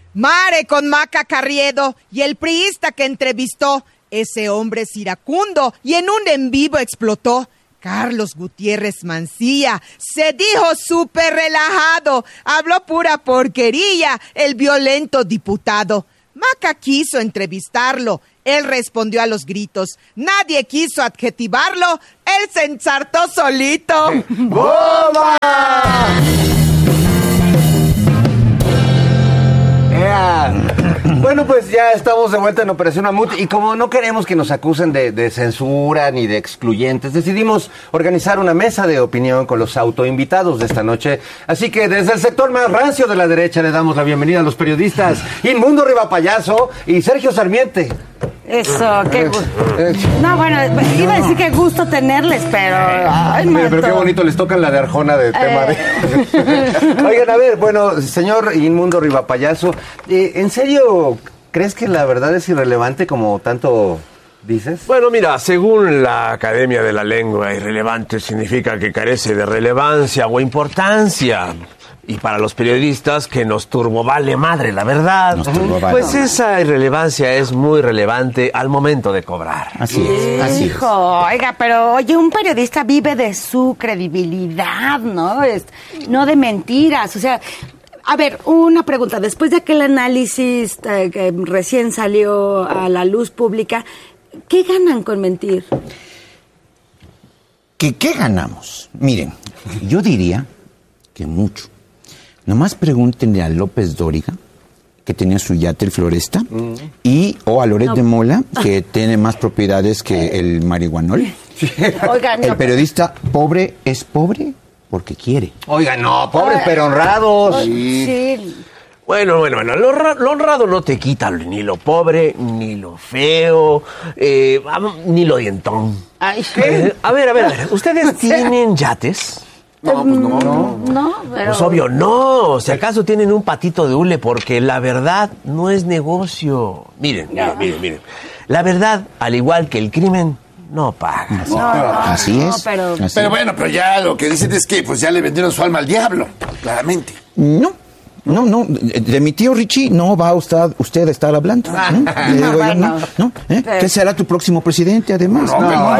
Mare con Maca Carriedo y el priista que entrevistó. Ese hombre es iracundo y en un en vivo explotó. Carlos Gutiérrez Mancilla se dijo súper relajado, habló pura porquería el violento diputado. Maca quiso entrevistarlo, él respondió a los gritos. Nadie quiso adjetivarlo, él se ensartó solito. ¡Bomba! Bueno, pues ya estamos de vuelta en Operación Mamut y como no queremos que nos acusen de censura ni de excluyentes, decidimos organizar una mesa de opinión con los autoinvitados de esta noche. Así que desde el sector más rancio de la derecha le damos la bienvenida a los periodistas Inmundo Rivapayaso y Sergio Sarmiente. Eso, qué gusto. No, bueno, iba a decir qué gusto tenerles, pero... Ay, pero qué bonito les tocan la de Arjona de tema de... Oigan, a ver, bueno, señor Inmundo Rivapayaso, ¿en serio crees que la verdad es irrelevante como tanto dices? Bueno, mira, según la Academia de la Lengua, irrelevante significa que carece de relevancia o importancia. Y para los periodistas, que nos turbovale madre, la verdad. Pues esa irrelevancia es muy relevante al momento de cobrar. Así es, así es. Hijo, oiga, pero oye, un periodista vive de su credibilidad, ¿no? No de mentiras, o sea... A ver, una pregunta. Después de aquel análisis que recién salió a la luz pública, ¿qué ganan con mentir? ¿Qué ganamos? Miren, yo diría que mucho. Nomás pregúntenle a López Dóriga, que tenía su yate el Floresta, o a Loret de Mola, que tiene más propiedades que el marihuanol. Oigan, el periodista pobre es pobre porque quiere. Oigan, no, pobres pero honrados. Sí. Bueno, lo honrado no te quita ni lo pobre, ni lo feo, ni lo dientón. Ay, A ver, ¿ustedes tienen yates? No, pues no, pero... Pues obvio, no. Si acaso tienen un patito de hule, porque la verdad no es negocio. Miren. La verdad, al igual que el crimen, no paga. Así es. Pero ya lo que dicen es que pues ya le vendieron su alma al diablo, claramente. No, de mi tío Richie no va usted a estar hablando. Le digo yo, ¿qué será tu próximo presidente, además?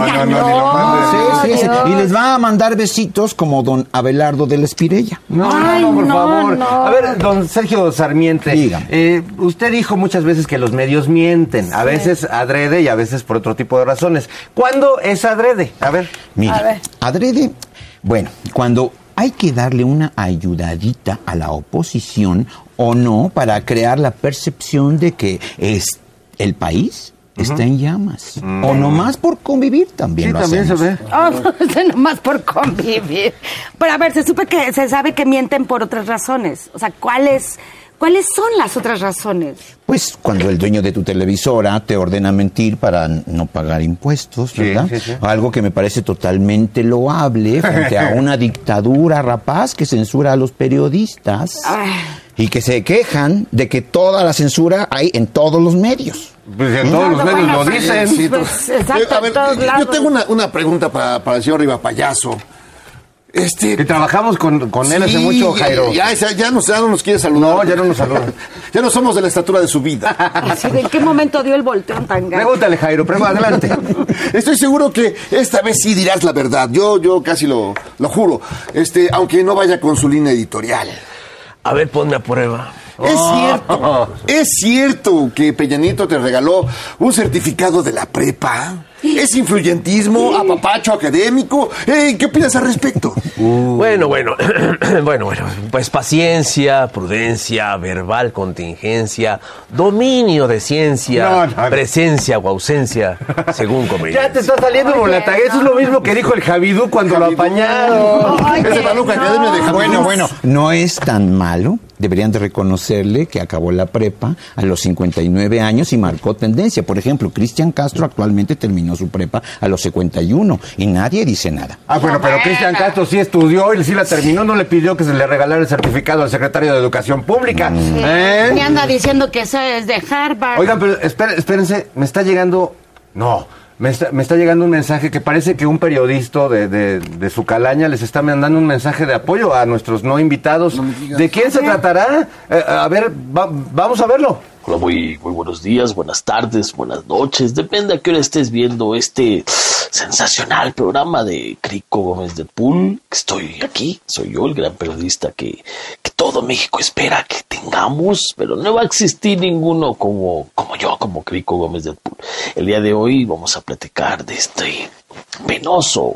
No. Sí. Y les va a mandar besitos como don Abelardo de la Espirella. No, por favor. No. A ver, don Sergio Sarmiente, dígame. Usted dijo muchas veces que los medios mienten, a veces adrede y a veces por otro tipo de razones. ¿Cuándo es adrede? A ver. Mire, adrede, bueno, cuando hay que darle una ayudadita a la oposición o no para crear la percepción de que el país está en llamas. O nomás por convivir también. Sí, también se ve. Nomás por convivir. Pero a ver, se sabe que mienten por otras razones. O sea, ¿cuáles son las otras razones? Pues cuando el dueño de tu televisora te ordena mentir para no pagar impuestos, ¿verdad? Sí. Algo que me parece totalmente loable frente a una dictadura rapaz que censura a los periodistas y que se quejan de que toda la censura hay en todos los medios. Pues en todos los medios lo dicen. Exacto, a ver, yo tengo una pregunta para el señor Rivapayaso. Que trabajamos con él hace mucho, Jairo. Ya no nos quiere saludar. No, ya no nos saluda. Ya no somos de la estatura de su vida. ¿En qué momento dio el volteón tan grande? Pregúntale, Jairo, adelante. Estoy seguro que esta vez sí dirás la verdad. Yo casi lo juro. Aunque no vaya con su línea editorial. A ver, ponme a prueba. Es cierto que Peña Nieto te regaló un certificado de la prepa. ¿Es influyentismo, apapacho académico? ¿Qué opinas al respecto? Bueno, pues paciencia, prudencia, verbal contingencia, dominio de ciencia, presencia o ausencia, según conveniencia. Ya te está saliendo Molataguez, eso es lo mismo que dijo el Javidú cuando lo apañaron. Ese Baluca Academia de Javidú. Bueno, no es tan malo. Deberían de reconocerle que acabó la prepa a los 59 años y marcó tendencia. Por ejemplo, Cristian Castro actualmente terminó su prepa a los 51 y nadie dice nada. Bueno, pero Cristian Castro sí estudió y sí la terminó, no le pidió que se le regalara el certificado al secretario de Educación Pública. Me anda diciendo que eso es de Harvard. Oigan, pero espérense, me está llegando... No, Me está llegando un mensaje que parece que un periodista de su calaña les está mandando un mensaje de apoyo a nuestros no invitados. No me digas. ¿De quién se tratará? A ver, vamos a verlo. Hola, muy buenos días, buenas tardes, buenas noches. Depende a qué hora estés viendo este sensacional programa de Crico Gómez del Pool. Estoy aquí, soy yo, el gran periodista que todo México espera que tengamos, pero no va a existir ninguno como yo, como Crico Gómez del Pool. El día de hoy vamos a platicar de este penoso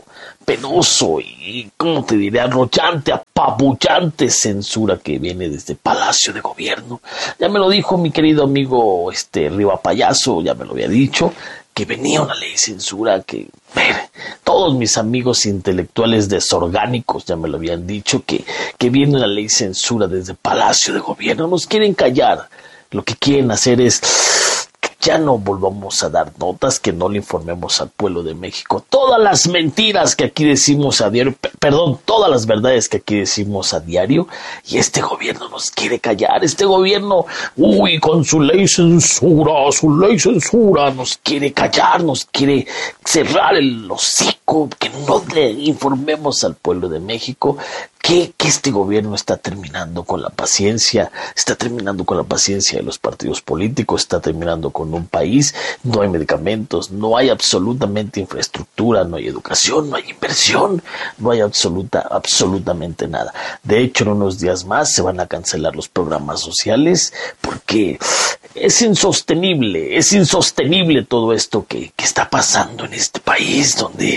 y, ¿cómo te diré?, arrollante, apabullante censura que viene desde Palacio de Gobierno. Ya me lo dijo mi querido amigo Riva Payaso, ya me lo había dicho, que venía una ley de censura que, todos mis amigos intelectuales desorgánicos ya me lo habían dicho, que viene una ley de censura desde Palacio de Gobierno. Nos quieren callar. Lo que quieren hacer es que ya no volvamos a dar notas, que no le informemos al pueblo de México todas las mentiras que aquí decimos a diario, todas las verdades que aquí decimos a diario, y este gobierno nos quiere callar. Este gobierno, con su ley censura, nos quiere callar, nos quiere cerrar el hocico, que no le informemos al pueblo de México que este gobierno está terminando con la paciencia, de los partidos políticos, está terminando con un país. No hay medicamentos, no hay absolutamente infraestructura, no hay educación, no hay inversión, no hay absolutamente nada. De hecho, en unos días más se van a cancelar los programas sociales porque es insostenible todo esto que está pasando en este país, donde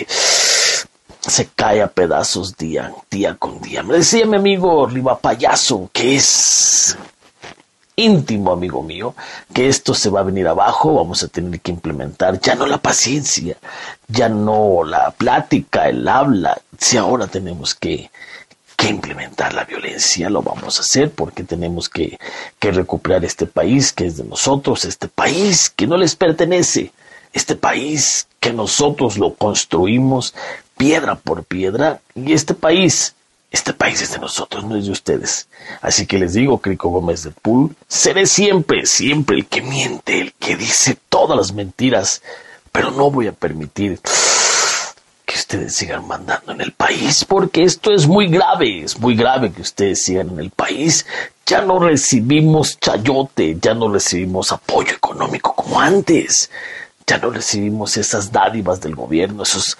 se cae a pedazos día con día. Me decía mi amigo Riva Payaso, que es íntimo amigo mío, que esto se va a venir abajo. Vamos a tener que implementar ya no la paciencia, ya no la plática, el habla. Si ahora tenemos que implementar la violencia, lo vamos a hacer, porque tenemos que recuperar este país que es de nosotros, este país que no les pertenece, este país que nosotros lo construimos piedra por piedra, y este país es de nosotros, no es de ustedes. Así que les digo, Crico Gómez del Pool, seré siempre el que miente, el que dice todas las mentiras, pero no voy a permitir que ustedes sigan mandando en el país, porque esto es muy grave que ustedes sigan en el país. Ya no recibimos chayote, ya no recibimos apoyo económico como antes. Ya no recibimos esas dádivas del gobierno, esos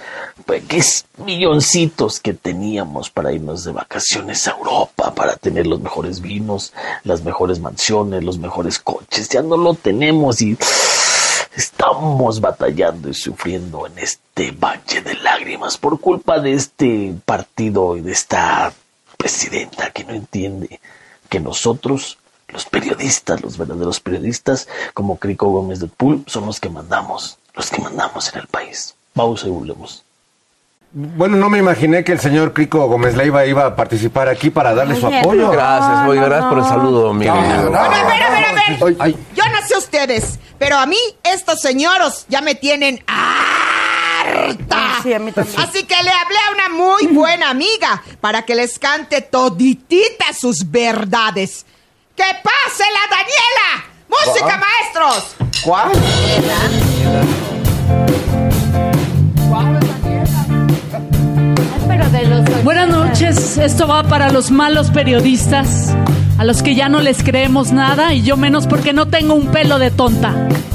milloncitos que teníamos para irnos de vacaciones a Europa, para tener los mejores vinos, las mejores mansiones, los mejores coches. Ya no lo tenemos y estamos batallando y sufriendo en este valle de lágrimas por culpa de este partido y de esta presidenta que no entiende que nosotros, los periodistas, los verdaderos periodistas, como Crico Gómez del Pool, son los que mandamos en el país. Vamos y volvemos. Bueno, no me imaginé que el señor Crico Gómez Leiva iba a participar aquí para darle su apoyo. Gracias por el saludo, amigo. Bueno, a ver. Yo no sé ustedes, pero a mí estos señoros ya me tienen harta. Sí, a mí también. Así que le hablé a una muy buena amiga para que les cante todititas sus verdades. ¡Que pase la Daniela! ¡Música, maestros! ¿Cuál? Buenas noches, esto va para los malos periodistas, a los que ya no les creemos nada, y yo menos porque no tengo un pelo de tonta.